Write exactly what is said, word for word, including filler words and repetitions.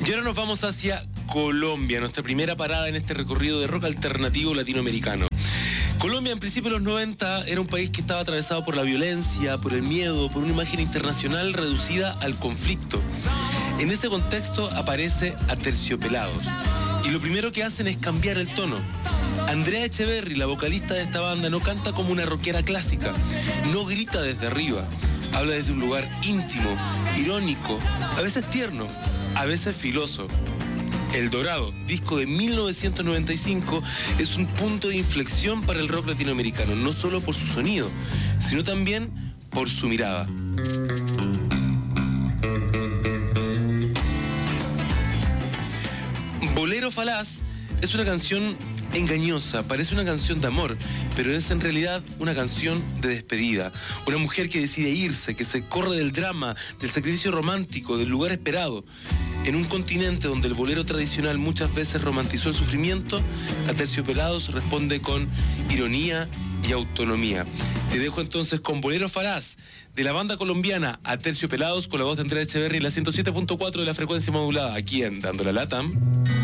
Y ahora nos vamos hacia Colombia, nuestra primera parada en este recorrido de rock alternativo latinoamericano. Colombia, en principio de los noventa, era un país que estaba atravesado por la violencia, por el miedo, por una imagen internacional reducida al conflicto. En ese contexto aparece Aterciopelados. Y lo primero que hacen es cambiar el tono. Andrea Echeverry, la vocalista de esta banda, no canta como una rockera clásica, no grita desde arriba, habla desde un lugar íntimo, irónico, a veces tierno, a veces filoso. El Dorado, disco de mil novecientos noventa y cinco, es un punto de inflexión para el rock latinoamericano, no solo por su sonido, sino también por su mirada. Bolero Falaz es una canción engañosa, parece una canción de amor, pero es en realidad una canción de despedida. Una mujer que decide irse, que se corre del drama, del sacrificio romántico, del lugar esperado. En un continente donde el bolero tradicional muchas veces romantizó el sufrimiento, Aterciopelados responde con ironía y autonomía. Te dejo entonces con Bolero Falaz, de la banda colombiana Aterciopelados, con la voz de Andrea Echeverry, la ciento siete punto cuatro de la frecuencia modulada, aquí en Dando la Lata.